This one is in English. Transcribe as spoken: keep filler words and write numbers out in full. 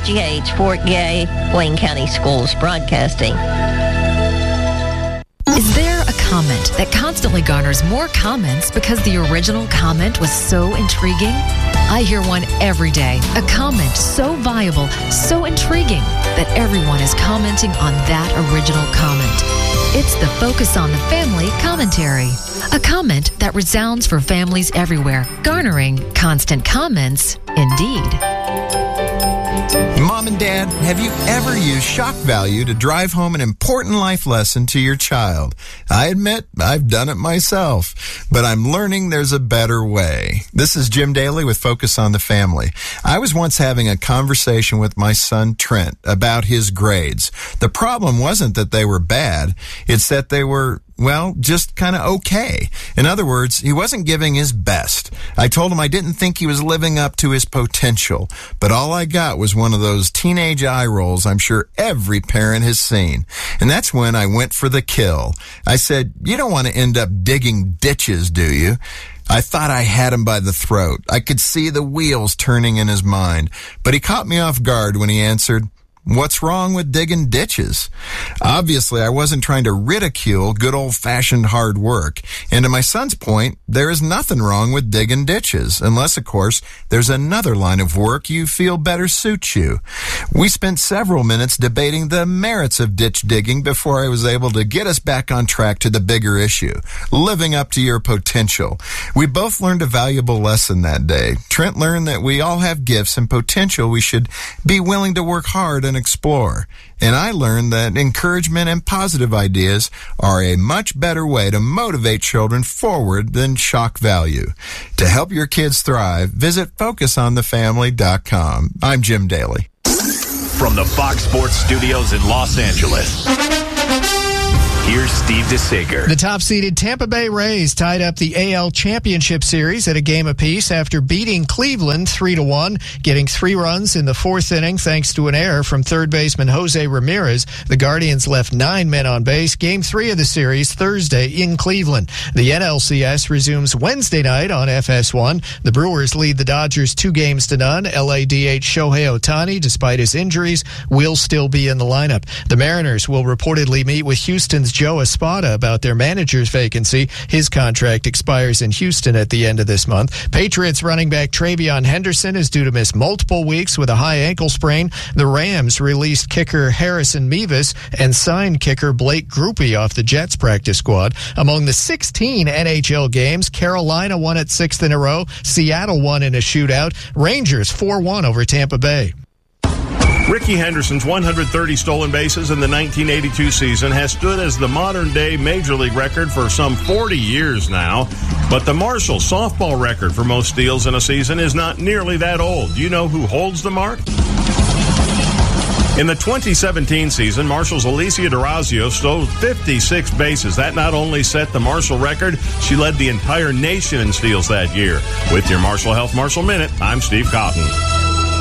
G H, Fort Gay, Wayne County Schools Broadcasting. Is there a comment that constantly garners more comments because the original comment was so intriguing? I hear one every day. A comment so viable, so intriguing, that everyone is commenting on that original comment. It's the Focus on the Family commentary. A comment that resounds for families everywhere, garnering constant comments indeed. Mom and Dad, have you ever used shock value to drive home an important life lesson to your child? I admit I've done it myself, but I'm learning there's a better way. This is Jim Daly with Focus on the Family. I was once having a conversation with my son Trent about his grades. The problem wasn't that they were bad, it's that they were, well, just kind of okay. In other words, he wasn't giving his best. I told him I didn't think he was living up to his potential, but all I got was one of those teenage eye rolls I'm sure every parent has seen. And that's when I went for the kill. I said, "You don't want to end up digging ditches, do you?" I thought I had him by the throat. I could see the wheels turning in his mind, but he caught me off guard when he answered, "What's wrong with digging ditches?" Obviously, I wasn't trying to ridicule good old-fashioned hard work. And to my son's point, there is nothing wrong with digging ditches, unless, of course, there's another line of work you feel better suits you. We spent several minutes debating the merits of ditch digging before I was able to get us back on track to the bigger issue, living up to your potential. We both learned a valuable lesson that day. Trent learned that we all have gifts and potential we should be willing to work hard and explore. And I learned that encouragement and positive ideas are a much better way to motivate children forward than shock value. To help your kids thrive, visit focus on the family dot com. I'm Jim Daly. From the Fox Sports Studios in Los Angeles, here's Steve DeSager. The top-seeded Tampa Bay Rays tied up the A L Championship Series at a game apiece after beating Cleveland three to one, getting three runs in the fourth inning thanks to an error from third baseman Jose Ramirez. The Guardians left nine men on base. Game three of the series Thursday in Cleveland. The N L C S resumes Wednesday night on F S one. The Brewers lead the Dodgers two games to none. L A D H Shohei Ohtani, despite his injuries, will still be in the lineup. The Mariners will reportedly meet with Houston's Joe Espada about their manager's vacancy. His contract expires in Houston at the end of this month. Patriots running back Travion Henderson is due to miss multiple weeks with a high ankle sprain. The Rams released kicker Harrison Mevis and signed kicker Blake Grupe off the Jets practice squad. Among the sixteen N H L games, Carolina won its sixth in a row. Seattle won in a shootout. Rangers four one over Tampa Bay. Rickey Henderson's one hundred thirty stolen bases in the nineteen eighty-two season has stood as the modern-day Major League record for some forty years now. But the Marshall softball record for most steals in a season is not nearly that old. Do you know who holds the mark? In the twenty seventeen season, Marshall's Alicia DeRazio stole fifty-six bases. That not only set the Marshall record, she led the entire nation in steals that year. With your Marshall Health Marshall Minute, I'm Steve Cotton.